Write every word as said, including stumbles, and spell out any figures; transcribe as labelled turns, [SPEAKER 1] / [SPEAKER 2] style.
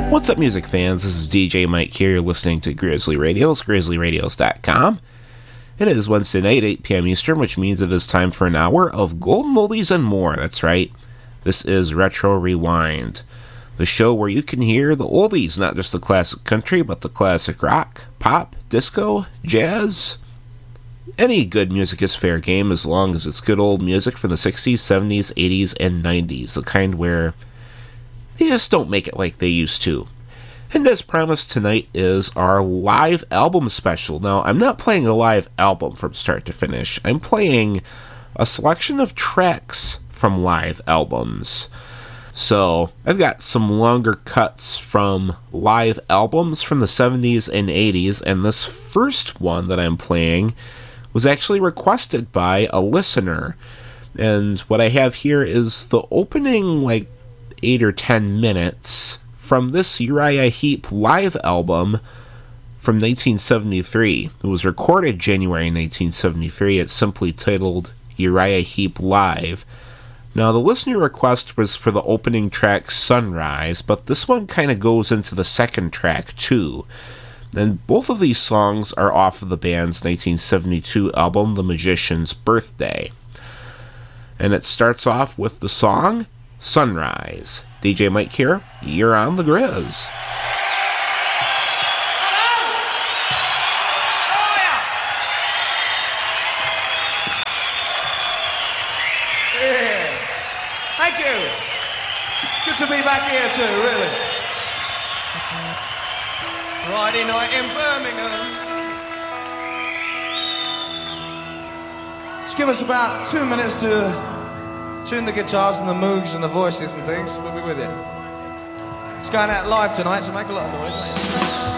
[SPEAKER 1] What's up, music fans? This is D J Mike here. You're listening to Grizzly Radios, grizzly radios dot com. It is Wednesday night, eight p.m. Eastern, which means it is time for an hour of golden oldies and more. That's right. This is Retro Rewind, the show where you can hear the oldies, not just the classic country, but the classic rock, pop, disco, jazz. Any good music is fair game as long as it's good old music from the sixties, seventies, eighties, and nineties, the kind where they just don't make it like they used to. And as promised, tonight is our live album special. Now, I'm not playing a live album from start to finish. I'm playing a selection of tracks from live albums. So, I've got some longer cuts from live albums from the seventies and eighties, and this first one that I'm playing was actually requested by a listener. And what I have here is the opening, like, eight or ten minutes from this Uriah Heep live album from nineteen seventy-three. It was recorded January nineteen seventy-three. It's simply titled Uriah Heep Live. Now, the listener request was for the opening track Sunrise, but this one kind of goes into the second track too. And both of these songs are off of the band's nineteen seventy-two album, The Magician's Birthday. And it starts off with the song Sunrise. D J Mike here, you're on the Grizz.
[SPEAKER 2] Yeah. Thank you. Good to be back here too, really. Friday night in Birmingham. Just give us about two minutes to tune the guitars and the moogs and the voices and things. We'll be with you. It's going out live tonight, so make a lot of noise.